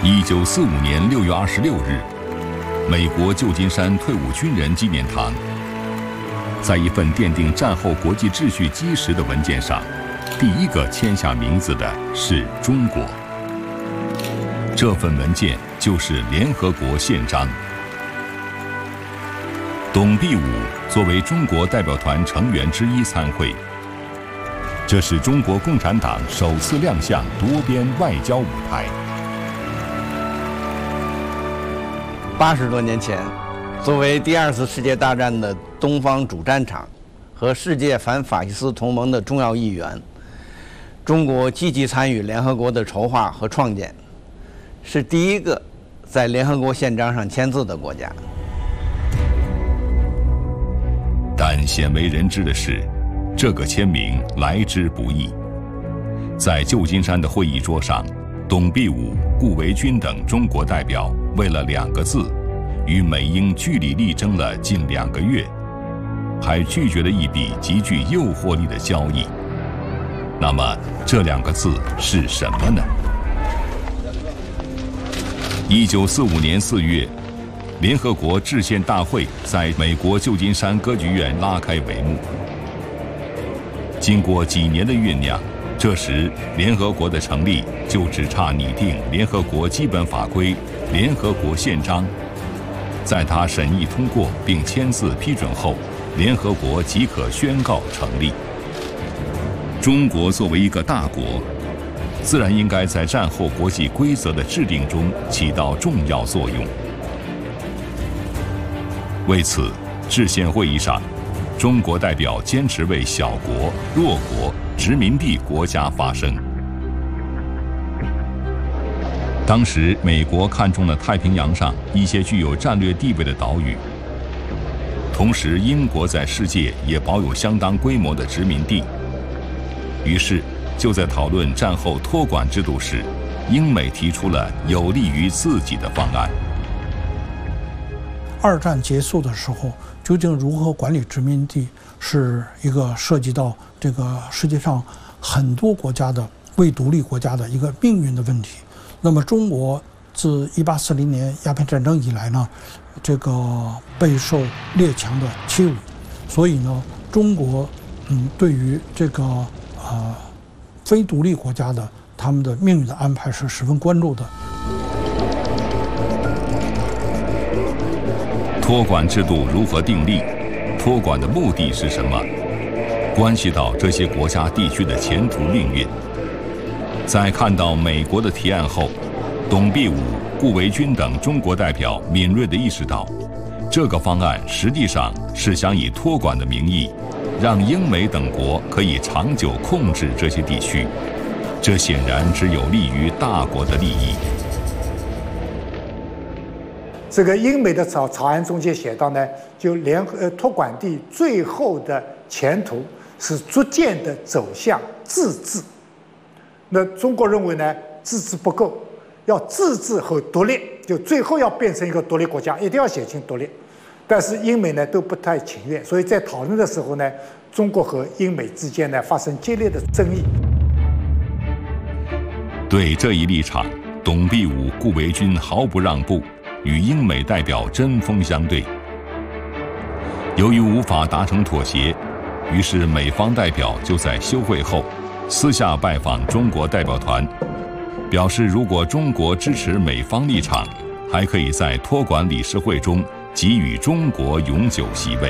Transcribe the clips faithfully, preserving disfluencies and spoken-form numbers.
一九四五年六月二十六日，美国旧金山退伍军人纪念堂，在一份奠定战后国际秩序基石的文件上，第一个签下名字的是中国。这份文件就是联合国宪章。董必武作为中国代表团成员之一参会，这是中国共产党首次亮相多边外交舞台。 八十多年前，作为第二次世界大战的东方主战场和世界反法西斯同盟的重要一员，中国积极参与联合国的筹划和创建，是第一个在联合国宪章上签字的国家。 但鲜为人知的是，这个签名来之不易。在旧金山的会议桌上，董必武、顾维钧等中国代表为了两个字，与美英据理力争了近两个月，还拒绝了一笔极具诱惑力的交易。那么，这两个字是什么呢？一九四五年四月，联合国制宪大会在美国旧金山歌剧院拉开帷幕。经过几年的酝酿，这时联合国的成立就只差拟定联合国基本法规、联合国宪章。在它审议通过并签字批准后，联合国即可宣告成立。中国作为一个大国，自然应该在战后国际规则的制定中起到重要作用。为此，制宪会议上，中国代表坚持为小国、弱国、殖民地国家发声。当时，美国看中了太平洋上一些具有战略地位的岛屿，同时英国在世界也保有相当规模的殖民地。于是，就在讨论战后托管制度时，英美提出了有利于自己的方案。 二战结束的时候，究竟如何管理殖民地，是一个涉及到这个世界上很多国家的未独立国家的一个命运的问题。那么，中国自一八四零年鸦片战争以来呢，这个备受列强的欺辱，所以呢，中国嗯对于这个呃非独立国家的他们的命运的安排是十分关注的。 托管制度如何订立？托管的目的是什么？关系到这些国家地区的前途命运。在看到美国的提案后，董必武、顾维钧等中国代表敏锐地意识到，这个方案实际上是想以托管的名义，让英美等国可以长久控制这些地区。这显然只有利于大国的利益。 这个英美的草草案中间写到呢，就联合呃托管地最后的前途是逐渐的走向自治。那中国认为呢，自治不够，要自治和独立，就最后要变成一个独立国家，一定要写清独立。但是英美呢都不太情愿，所以在讨论的时候呢，中国和英美之间呢发生激烈的争议。 对这一立场，董必武、顾维钧毫不让步，与英美代表针锋相对。由于无法达成妥协，于是美方代表就在休会后私下拜访中国代表团，表示如果中国支持美方立场，还可以在托管理事会中给予中国永久席位。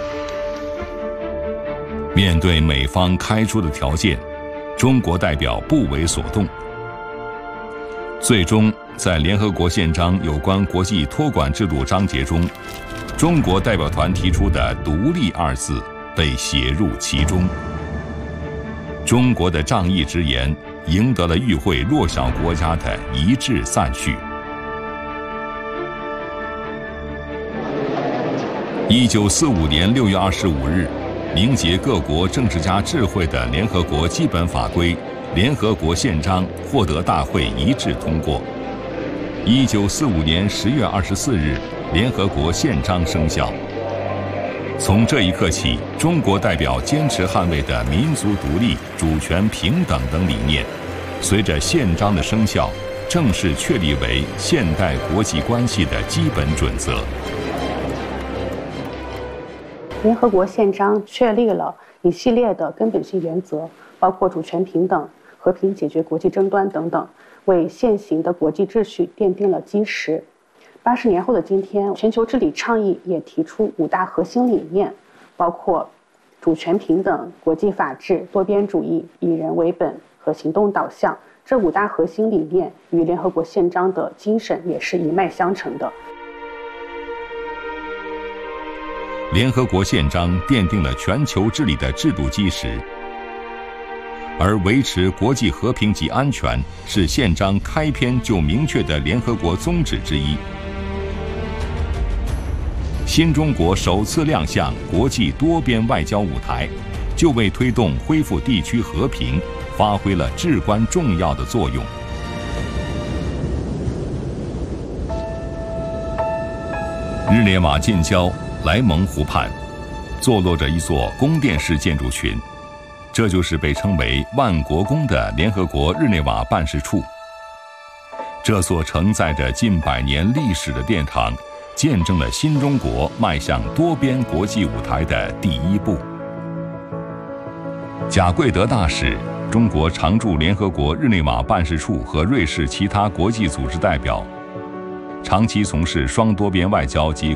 面对美方开出的条件，中国代表不为所动。最终，在联合国宪章有关国际托管制度章节中，中国代表团提出的“独立”二字被写入其中。中国的仗义直言赢得了与会弱小国家的一致赞许。一九四五年六月二十五日，凝结各国政治家智慧的联合国基本法规、联合国宪章获得大会一致通过。一九四五年十月二十四日，联合国宪章生效。从这一刻起，中国代表坚持捍卫的民族独立、主权平等等理念，随着宪章的生效， 正式确立为现代国际关系的基本准则。 联合国宪章确立了一系列的根本性原则，包括主权平等、和平解决国际争端等等，为现行的国际秩序奠定了基石。八十年后的今天，全球治理倡议也提出五大核心理念，包括主权平等、国际法治、多边主义、以人为本和行动导向。这五大核心理念与联合国宪章的精神也是一脉相承的。 联合国宪章奠定了全球治理的制度基石，而维持国际和平及安全是宪章开篇就明确的联合国宗旨之一。新中国首次亮相国际多边外交舞台，就为推动恢复地区和平发挥了至关重要的作用。日内瓦近郊莱蒙湖畔，坐落着一座宫殿式建筑群，这就是被称为万国宫的联合国日内瓦办事处。这所承载着近百年历史的殿堂，见证了新中国迈向多边国际舞台的第一步。贾贵德大使、中国常驻联合国日内瓦办事处和瑞士其他国际组织代表，长期从事双多边外交及